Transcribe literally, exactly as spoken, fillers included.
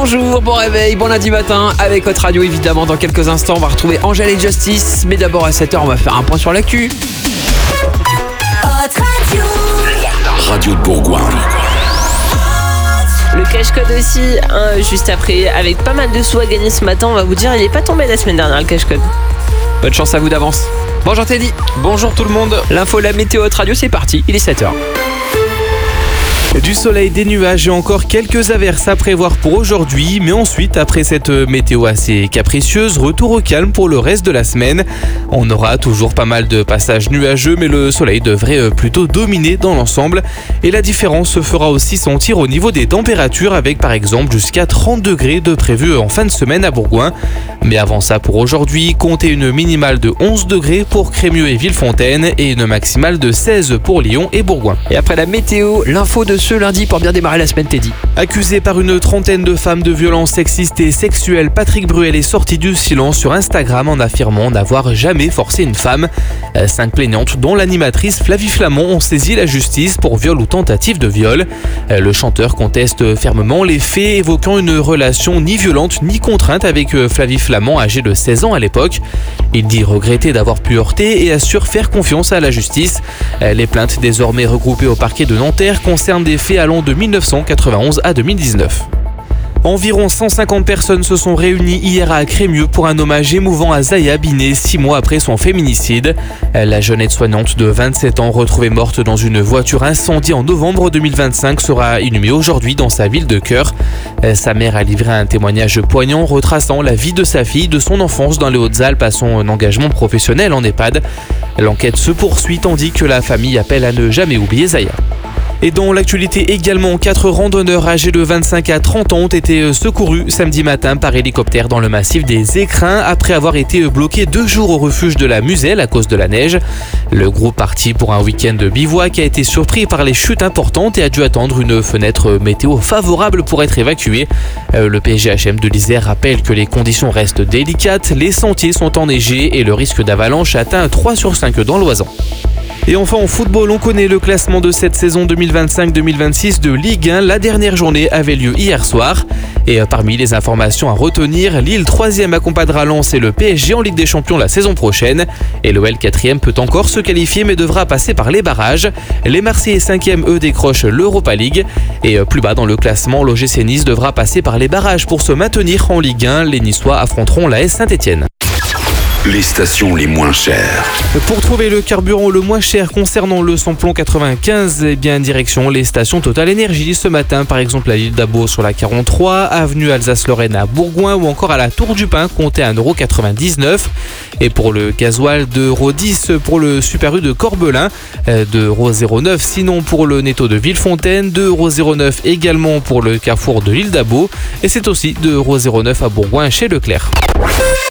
bonjour, bon réveil, bon lundi matin avec votre radio évidemment. Dans quelques instants on va retrouver Angèle et Justice, mais d'abord à sept heures on va faire un point sur l'actu. Radio de Bourgoin. Le cache-code aussi, hein, juste après, avec pas mal de sous à gagner ce matin. On va vous dire, il est pas tombé la semaine dernière le cache-code. Bonne chance à vous d'avance. Bonjour Teddy. Bonjour tout le monde. L'info, la météo Haute Radio, c'est parti, il est sept heures. Du soleil, des nuages et encore quelques averses à prévoir pour aujourd'hui. Mais ensuite, après cette météo assez capricieuse, retour au calme pour le reste de la semaine. On aura toujours pas mal de passages nuageux, mais le soleil devrait plutôt dominer dans l'ensemble. Et la différence se fera aussi sentir au niveau des températures, avec par exemple jusqu'à trente degrés de prévu en fin de semaine à Bourgoin. Mais avant ça, pour aujourd'hui, comptez une minimale de onze degrés pour Crémieux et Villefontaine et une maximale de seize pour Lyon et Bourgoin. Et après la météo, l'info de ce lundi pour bien démarrer la semaine, Teddy. Accusé par une trentaine de femmes de violences sexistes et sexuelles, Patrick Bruel est sorti du silence sur Instagram en affirmant n'avoir jamais forcé une femme. Cinq plaignantes, dont l'animatrice Flavie Flamand, ont saisi la justice pour viol ou tentative de viol. Le chanteur conteste fermement les faits, évoquant une relation ni violente ni contrainte avec Flavie Flamand, âgée de seize ans à l'époque. Il dit regretter d'avoir pu heurter et assure faire confiance à la justice. Les plaintes désormais regroupées au parquet de Nanterre concernent des faits allant de mille neuf cent quatre-vingt-onze à deux mille dix-neuf. Environ cent cinquante personnes se sont réunies hier à Crémieux pour un hommage émouvant à Zaya Binet, six mois après son féminicide. La jeune aide-soignante de vingt-sept ans, retrouvée morte dans une voiture incendiée en novembre deux mille vingt-cinq, sera inhumée aujourd'hui dans sa ville de cœur. Sa mère a livré un témoignage poignant retraçant la vie de sa fille, de son enfance dans les Hautes-Alpes à son engagement professionnel en EHPAD. L'enquête se poursuit tandis que la famille appelle à ne jamais oublier Zaya. Et dans l'actualité également, quatre randonneurs âgés de vingt-cinq à trente ans ont été secourus samedi matin par hélicoptère dans le massif des Écrins après avoir été bloqués deux jours au refuge de la Muselle à cause de la neige. Le groupe parti pour un week-end de bivouac a été surpris par les chutes importantes et a dû attendre une fenêtre météo favorable pour être évacué. Le P G H M de l'Isère rappelle que les conditions restent délicates, les sentiers sont enneigés et le risque d'avalanche atteint trois sur cinq dans l'Oisans. Et enfin en football, on connaît le classement de cette saison deux mille vingt-cinq deux mille vingt-six de Ligue un. La dernière journée avait lieu hier soir. Et parmi les informations à retenir, Lille troisième accompagnera Lens et le P S G en Ligue des Champions la saison prochaine. Et l'O L quatrième peut encore se qualifier mais devra passer par les barrages. Les Marseillais cinquième, eux, décrochent l'Europa League. Et plus bas dans le classement, l'O G C Nice devra passer par les barrages pour se maintenir en Ligue un. Les Niçois affronteront l'A S Saint-Etienne. Les stations les moins chères. Pour trouver le carburant le moins cher concernant le samplon quatre-vingt-quinze, eh bien direction les stations Total Énergie ce matin, par exemple à l'île d'Abo sur la quarante-trois, avenue Alsace-Lorraine à Bourgoin ou encore à la Tour du Pin, comptez un euro quatre-vingt-dix-neuf. Et pour le gasoil, deux euros dix pour le Super U de Corbelin, deux euros zéro neuf sinon pour le Netto de Villefontaine, deux euros zéro neuf également pour le Carrefour de l'île d'Abo et c'est aussi deux euros zéro neuf à Bourgoin chez Leclerc.